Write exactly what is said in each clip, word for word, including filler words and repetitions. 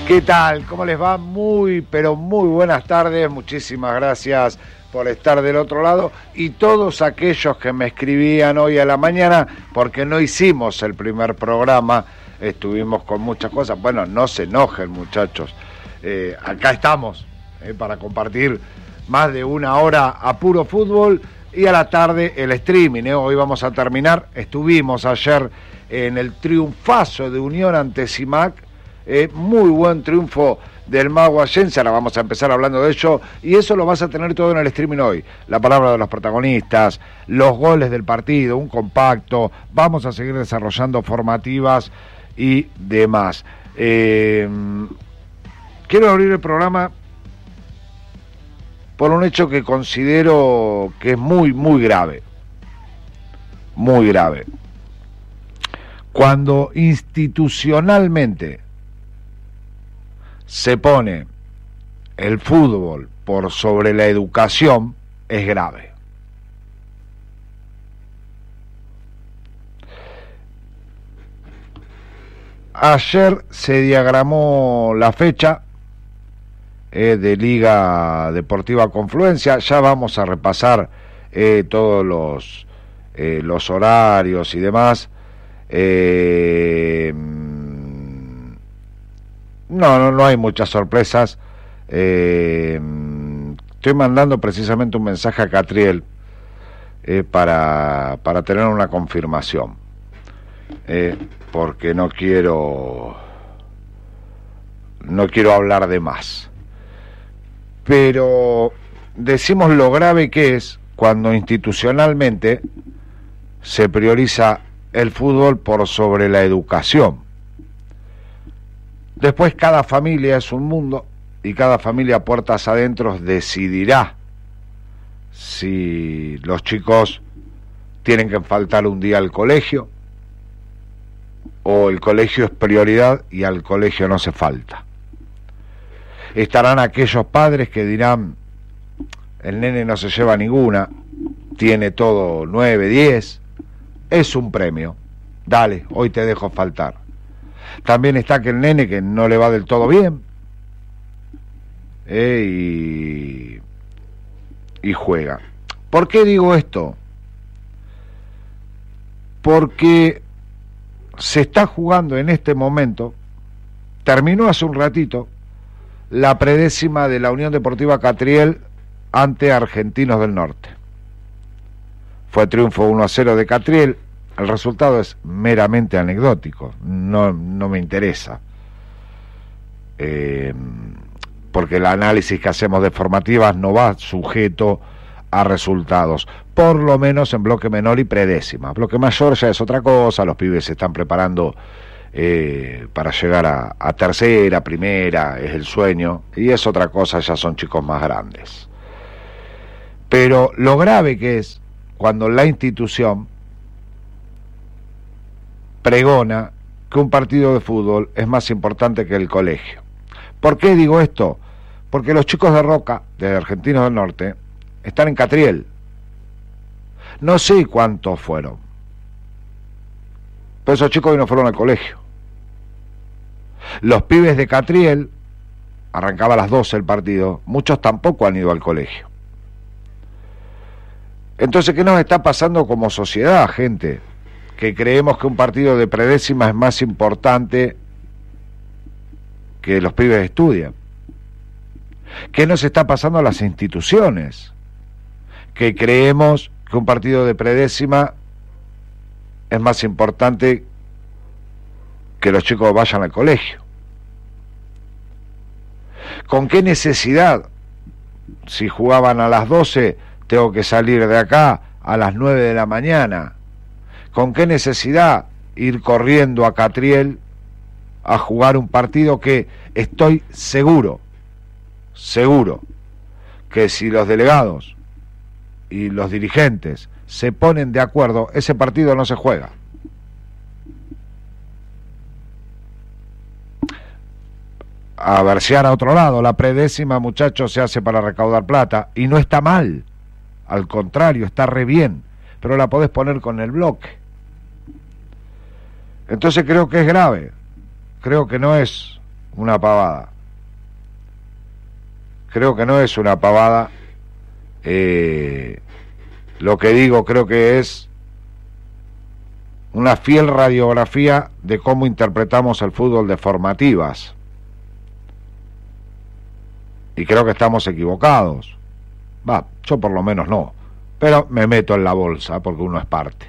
¿Qué tal? ¿Cómo les va? Muy, pero muy buenas tardes. Muchísimas gracias por estar del otro lado. Y todos aquellos que me escribían hoy a la mañana, porque no hicimos el primer programa, estuvimos con muchas cosas. Bueno, no se enojen, muchachos. Eh, acá estamos eh, para compartir más de una hora a puro fútbol y a la tarde el streaming. Eh. Hoy vamos a terminar. Estuvimos ayer en el triunfazo de Unión ante CIMAC. Eh, muy buen triunfo del Mago Allense, ahora vamos a empezar hablando de ello, y eso lo vas a tener todo en el streaming hoy. La palabra de los protagonistas, los goles del partido, un compacto, vamos a seguir desarrollando formativas y demás. Eh, quiero abrir el programa por un hecho que considero que es muy, muy grave. Muy grave. Cuando institucionalmente se pone el fútbol por sobre la educación, es grave. Ayer se diagramó la fecha eh, de Liga Deportiva Confluencia. Ya vamos a repasar eh, todos los, eh, los horarios y demás. Eh, No, no, no hay muchas sorpresas. Eh, estoy mandando precisamente un mensaje a Catriel eh, para, para tener una confirmación. Eh, porque no quiero, no quiero hablar de más. Pero decimos lo grave que es cuando institucionalmente se prioriza el fútbol por sobre la educación. Después cada familia es un mundo y cada familia puertas adentro decidirá si los chicos tienen que faltar un día al colegio o el colegio es prioridad y al colegio no se falta. Estarán aquellos padres que dirán, el nene no se lleva ninguna, tiene todo nueve, diez, es un premio, dale, hoy te dejo faltar. También está aquel nene que no le va del todo bien eh, y, y juega. ¿Por qué digo esto? Porque se está jugando en este momento, terminó hace un ratito, la predécima de la Unión Deportiva Catriel ante Argentinos del Norte. Fue triunfo uno a cero de Catriel. El resultado es meramente anecdótico, no, no me interesa, eh, porque el análisis que hacemos de formativas no va sujeto a resultados, por lo menos en bloque menor y predécima. Bloque mayor ya es otra cosa, los pibes se están preparando eh, para llegar a, a tercera, primera, es el sueño, y es otra cosa, ya son chicos más grandes. Pero lo grave que es cuando la institución pregona que un partido de fútbol es más importante que el colegio. ¿Por qué digo esto? Porque los chicos de Roca, de Argentinos del Norte, están en Catriel. No sé cuántos fueron, pero esos chicos hoy no fueron al colegio. Los pibes de Catriel, arrancaba a las doce el partido, muchos tampoco han ido al colegio. Entonces, ¿qué nos está pasando como sociedad, gente? Que creemos que un partido de predécima es más importante que los pibes estudian. ¿Qué nos está pasando a las instituciones? Que creemos que un partido de predécima es más importante que los chicos vayan al colegio. ¿Con qué necesidad? Si jugaban a las doce, tengo que salir de acá a las nueve de la mañana. ¿Con qué necesidad ir corriendo a Catriel a jugar un partido que estoy seguro, seguro, que si los delegados y los dirigentes se ponen de acuerdo, ese partido no se juega? A versear a otro lado, la predécima, muchachos, se hace para recaudar plata, y no está mal, al contrario, está re bien, pero la podés poner con el bloque. Entonces creo que es grave, creo que no es una pavada. Creo que no es una pavada. Eh, lo que digo creo que es una fiel radiografía de cómo interpretamos el fútbol de formativas. Y creo que estamos equivocados. Va, yo por lo menos no. Pero me meto en la bolsa porque uno es parte.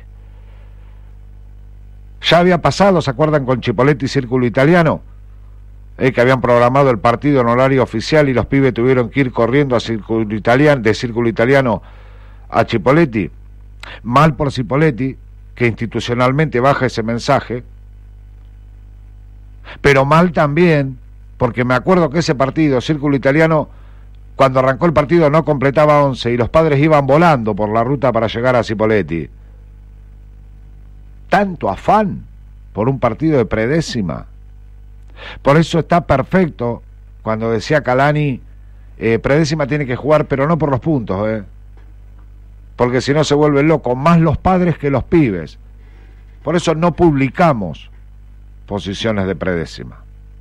Ya había pasado, ¿se acuerdan con Chipoletti y Círculo Italiano? Eh, que habían programado el partido en horario oficial y los pibes tuvieron que ir corriendo a Círculo Italiano, de Círculo Italiano a Chipoletti. Mal por Chipoletti, que institucionalmente baja ese mensaje, pero mal también, porque me acuerdo que ese partido, Círculo Italiano, cuando arrancó el partido no completaba once y los padres iban volando por la ruta para llegar a Chipoletti. Tanto afán por un partido de predécima. Por eso está perfecto cuando decía Calani, eh, predécima tiene que jugar, pero no por los puntos, eh. porque si no se vuelve loco, más los padres que los pibes. Por eso no publicamos posiciones de predécima.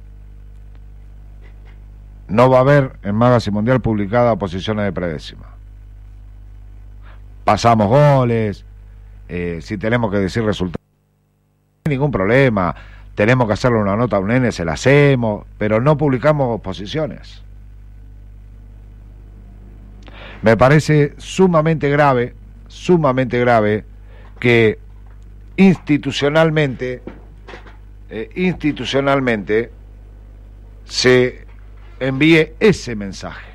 No va a haber en Magazine Mundial publicada posiciones de predécima. Pasamos goles, eh, si tenemos que decir resultados, no hay ningún problema. Tenemos que hacerle una nota a un nene, se la hacemos, pero no publicamos posiciones. Me parece sumamente grave, sumamente grave que institucionalmente, eh, institucionalmente se envíe ese mensaje.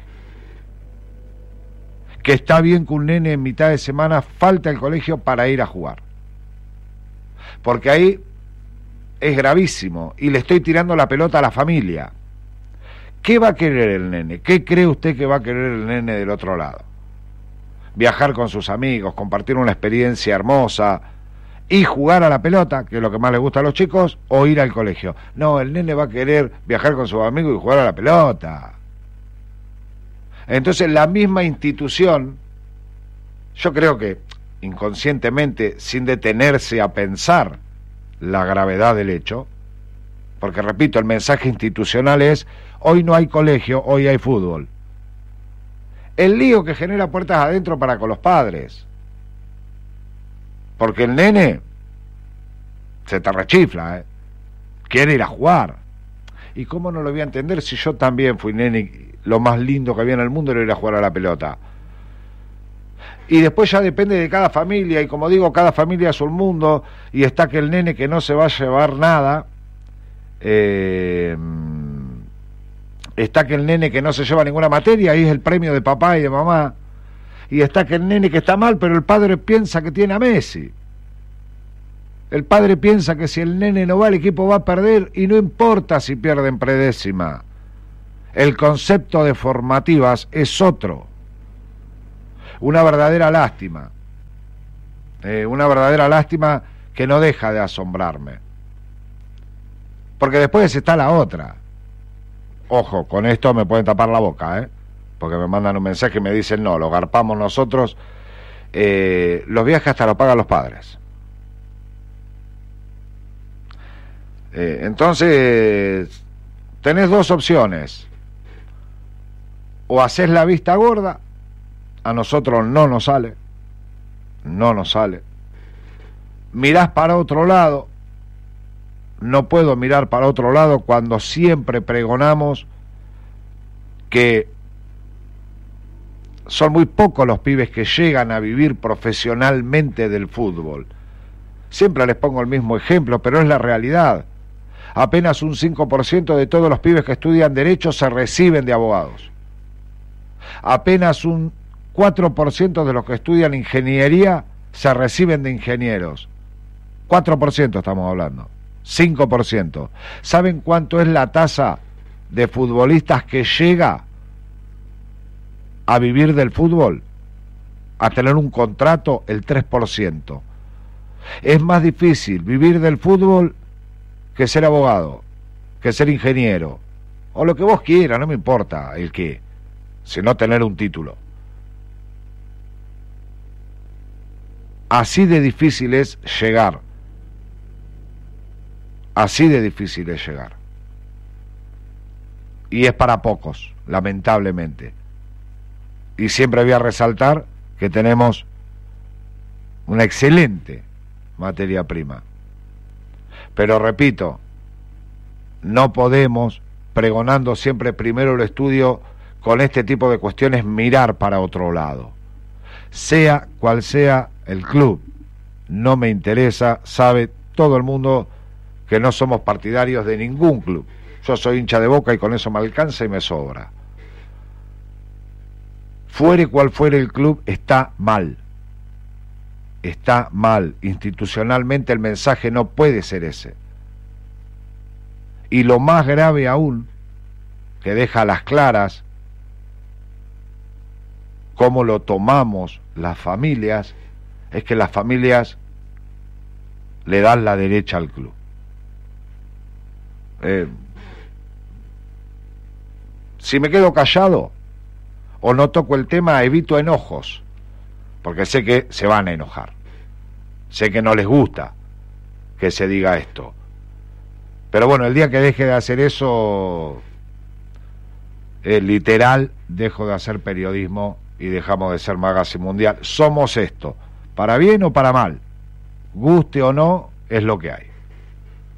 Que está bien que un nene en mitad de semana falte al colegio para ir a jugar. Porque ahí es gravísimo y le estoy tirando la pelota a la familia. ¿Qué va a querer el nene? ¿Qué cree usted que va a querer el nene del otro lado? Viajar con sus amigos, compartir una experiencia hermosa y jugar a la pelota, que es lo que más le gusta a los chicos, o ir al colegio. No, el nene va a querer viajar con sus amigos y jugar a la pelota. Entonces la misma institución, yo creo que inconscientemente, sin detenerse a pensar la gravedad del hecho, porque repito, el mensaje institucional es: hoy no hay colegio, hoy hay fútbol. El lío que genera puertas adentro para con los padres, porque el nene se te rechifla, ¿eh? Quiere ir a jugar. ¿Y cómo no lo voy a entender si yo también fui nene y lo más lindo que había en el mundo era ir a jugar a la pelota? Y después ya depende de cada familia, y como digo, cada familia es un mundo, y está que el nene que no se va a llevar nada, eh, está que el nene que no se lleva ninguna materia, ahí es el premio de papá y de mamá, y está que el nene que está mal, pero el padre piensa que tiene a Messi. El padre piensa que si el nene no va, el equipo va a perder, y no importa si pierden predécima. El concepto de formativas es otro. Una verdadera lástima, eh, una verdadera lástima que no deja de asombrarme. Porque después está la otra. Ojo, con esto me pueden tapar la boca, ¿eh? Porque me mandan un mensaje y me dicen: no, lo garpamos nosotros, eh, los viajes hasta lo pagan los padres. Eh, entonces, tenés dos opciones. O haces la vista gorda, a nosotros no nos sale, no nos sale. Mirás para otro lado, no puedo mirar para otro lado cuando siempre pregonamos que son muy pocos los pibes que llegan a vivir profesionalmente del fútbol. Siempre les pongo el mismo ejemplo, pero es la realidad. Apenas un cinco por ciento de todos los pibes que estudian Derecho se reciben de abogados. Apenas un cuatro por ciento de los que estudian Ingeniería se reciben de ingenieros. cuatro por ciento estamos hablando. cinco por ciento. ¿Saben cuánto es la tasa de futbolistas que llega a vivir del fútbol? A tener un contrato, el tres por ciento. Es más difícil vivir del fútbol que ser abogado, que ser ingeniero, o lo que vos quieras, no me importa el qué, sino tener un título. Así de difícil es llegar. Así de difícil es llegar. y es para pocos, lamentablemente. Y siempre voy a resaltar que tenemos una excelente materia prima. Pero repito, no podemos, pregonando siempre primero el estudio, con este tipo de cuestiones mirar para otro lado. Sea cual sea el club, no me interesa, sabe todo el mundo que no somos partidarios de ningún club. Yo soy hincha de Boca y con eso me alcanza y me sobra. Fuere cual fuere el club, está mal. Está mal. Institucionalmente el mensaje no puede ser ese. Y lo más grave aún, que deja a las claras cómo lo tomamos las familias, es que las familias le dan la derecha al club. Eh, si me quedo callado o no toco el tema, evito enojos, porque sé que se van a enojar, sé que no les gusta que se diga esto, pero bueno, el día que deje de hacer eso, eh, literal, dejo de hacer periodismo y dejamos de ser Magazine Mundial. Somos esto, para bien o para mal, guste o no, es lo que hay.